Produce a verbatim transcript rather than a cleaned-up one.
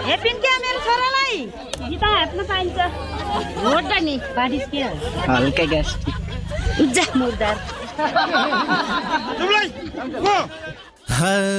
हेपिन क्या मेरो छोरालाई गीता हातमा पाइन्छ भोट नि बाडिस के हल्का ग्यास उज्जा मुर्दार